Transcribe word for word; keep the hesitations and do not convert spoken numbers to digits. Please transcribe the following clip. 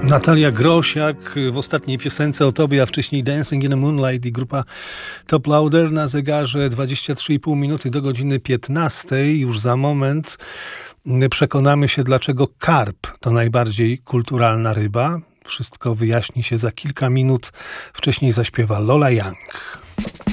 Natalia Grosiak w ostatniej piosence o tobie, a wcześniej Dancing in the Moonlight i grupa Top Loader. Na zegarze dwadzieścia trzy i pół minuty do godziny piętnastej. Już za moment przekonamy się, dlaczego karp to najbardziej kulturalna ryba. Wszystko wyjaśni się za kilka minut. Wcześniej zaśpiewa Lola Young.